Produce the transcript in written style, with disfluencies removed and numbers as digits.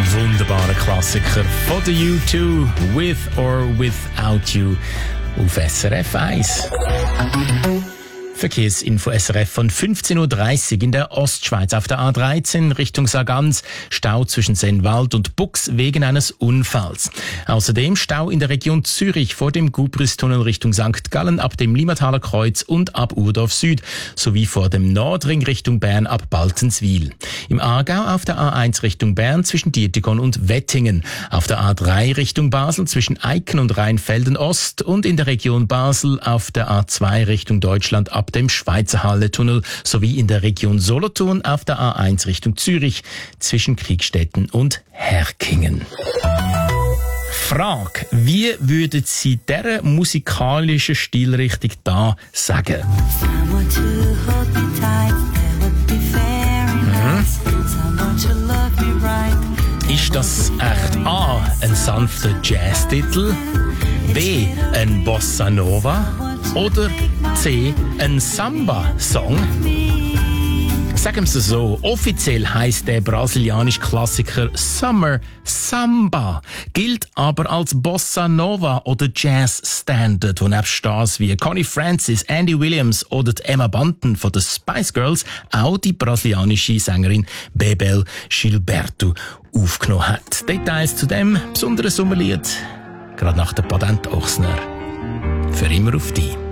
wunderbaren Klassiker von The U2, With or Without You, auf SRF 1. Verkehrsinfo SRF von 15.30 Uhr in der Ostschweiz auf der A13 Richtung Sargans. Stau zwischen Sennwald und Bux wegen eines Unfalls. Außerdem Stau in der Region Zürich vor dem Gubristunnel Richtung St. Gallen ab dem Limmataler Kreuz und ab Urdorf Süd sowie vor dem Nordring Richtung Bern ab Baltenswil. Im Aargau auf der A1 Richtung Bern zwischen Dietikon und Wettingen. Auf der A3 Richtung Basel zwischen Eiken und Rheinfelden Ost und in der Region Basel auf der A2 Richtung Deutschland ab dem Schweizer Halletunnel sowie in der Region Solothurn auf der A1 Richtung Zürich zwischen Kriegstetten und Herkingen. Frage: Wie würden Sie dieser musikalischen Stilrichtung da sagen? Ist das echt A, ein sanfter Jazztitel, B, ein Bossa Nova oder C, ein Samba-Song? Sagen wir es so, offiziell heisst der brasilianische Klassiker Summer Samba, gilt aber als Bossa Nova oder Jazz Standard, wo nebst Stars wie Connie Francis, Andy Williams oder Emma Bunton von den Spice Girls auch die brasilianische Sängerin Bebel Gilberto aufgenommen hat. Details zu dem besonderen Sommerlied, gerade nach der Patent Ochsner. Für immer auf dich.